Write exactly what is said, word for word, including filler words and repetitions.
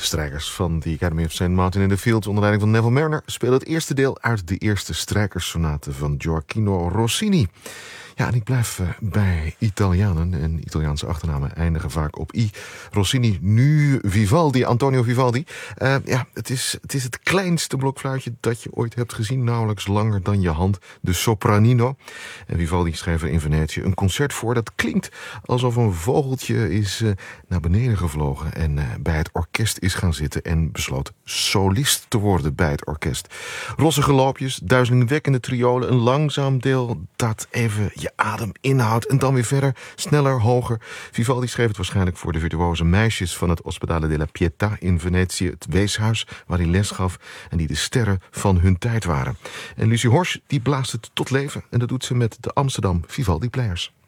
strijkers van de Academy of Saint Martin in the Fields onder leiding van Neville Mariner spelen het eerste deel uit de eerste strijkerssonate van Gioacchino Rossini. Ja, en ik blijf uh, bij Italianen en Italiaanse achternamen eindigen vaak op I. Rossini, nu Vivaldi, Antonio Vivaldi. Uh, ja, het is, het is het kleinste blokfluitje dat je ooit hebt gezien, nauwelijks langer dan je hand, de sopranino. En Vivaldi schreef er in Venetië een concert voor dat klinkt alsof een vogeltje is uh, naar beneden gevlogen en uh, bij het orkest is gaan zitten en besloot solist te worden bij het orkest. Rossige loopjes, duizelingwekkende triolen, een langzaam deel dat even je adem inhoudt en dan weer verder, sneller, hoger. Vivaldi schreef het waarschijnlijk voor de virtuoze meisjes van het Ospedale della Pietà in Venetië, het weeshuis waar hij les gaf en die de sterren van hun tijd waren. En Lucie Horsch die blaast het tot leven en dat doet ze met de Amsterdam Vivaldi Players.